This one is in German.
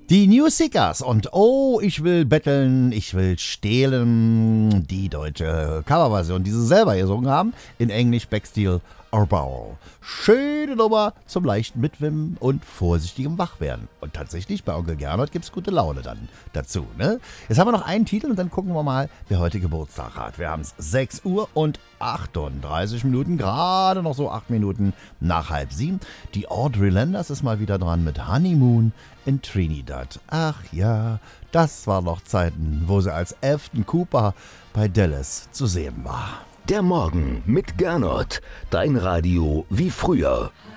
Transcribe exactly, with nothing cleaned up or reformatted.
Die New Seekers und Oh, ich will betteln, ich will stehlen. Die deutsche Coverversion, die sie selber gesungen haben, in Englisch Backsteel Arbau. Schöne Nummer zum leichten Mitwimmen und vorsichtigem Wachwerden. Und tatsächlich, bei Onkel Gernot gibt es gute Laune dann dazu. Ne? Jetzt haben wir noch einen Titel und dann gucken wir mal, wer heute Geburtstag hat. Wir haben es sechs Uhr und achtunddreißig Minuten, gerade noch so acht Minuten nach halb sieben. Die Audrey Landers ist mal wieder dran mit Honeymoon in Trinidad. Ach ja, das waren noch Zeiten, wo sie als Afton Cooper bei Dallas zu sehen war. Der Morgen mit Gernot. Dein Radio wie früher.